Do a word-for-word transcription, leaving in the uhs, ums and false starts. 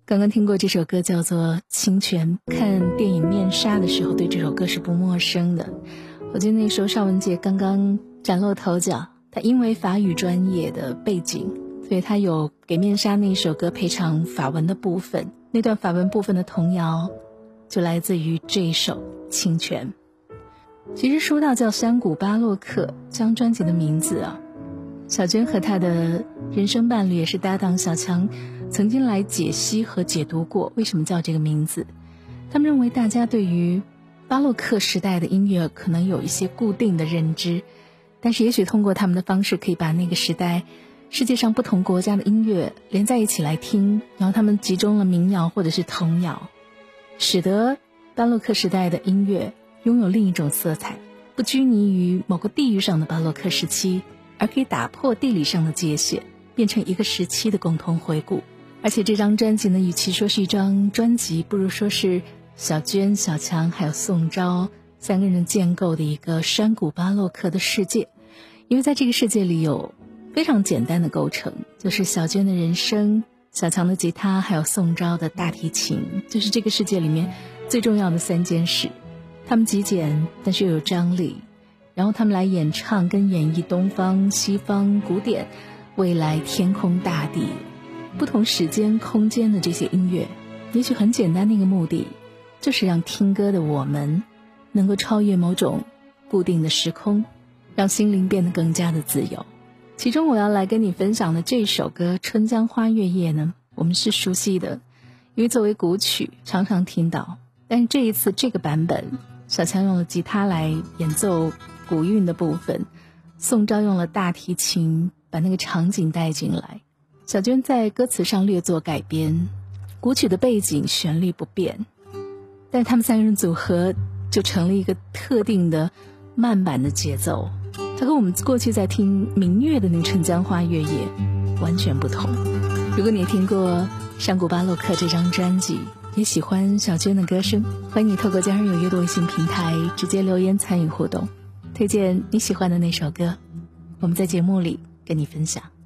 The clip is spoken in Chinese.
刚刚听过这首歌叫做《清泉》，看电影《面纱》的时候对这首歌是不陌生的。我记得那时候邵文洁刚刚崭露头角，他因为法语专业的背景，所以他有给《面纱》那首歌配唱法文的部分，那段法文部分的童谣就来自于这一首《清泉》。其实说到叫山谷巴洛克这张专辑的名字啊，小娟和她的人生伴侣也是搭档小强曾经来解析和解读过为什么叫这个名字。他们认为大家对于巴洛克时代的音乐可能有一些固定的认知，但是也许通过他们的方式可以把那个时代世界上不同国家的音乐连在一起来听，然后他们集中了民谣或者是童谣，使得巴洛克时代的音乐拥有另一种色彩，不拘泥于某个地域上的巴洛克时期，而可以打破地理上的界限，变成一个时期的共同回顾。而且这张专辑呢，与其说是一张专辑，不如说是小娟、小强还有宋昭三个人建构的一个山谷巴洛克的世界。因为在这个世界里有非常简单的构成，就是小娟的人声、小强的吉他还有宋昭的大提琴，就是这个世界里面最重要的三件事。他们极简但是又有张力，然后他们来演唱跟演绎东方、西方、古典、未来、天空、大地不同时间空间的这些音乐，也许很简单的一个目的，就是让听歌的我们能够超越某种固定的时空，让心灵变得更加的自由。其中我要来跟你分享的这首歌《春江花月夜》呢，我们是熟悉的，因为作为古曲常常听到，但是这一次这个版本，小强用了吉他来演奏古韵的部分，宋昭用了大提琴把那个场景带进来，小娟在歌词上略作改编，古曲的背景旋律不变，但他们三个人组合就成了一个特定的慢板的节奏，它和我们过去在听民乐的那个《春江花月夜》完全不同。如果你听过山谷巴洛克这张专辑，也喜欢小娟的歌声，欢迎你透过家人有约的微信平台直接留言参与互动，推荐你喜欢的那首歌，我们在节目里跟你分享。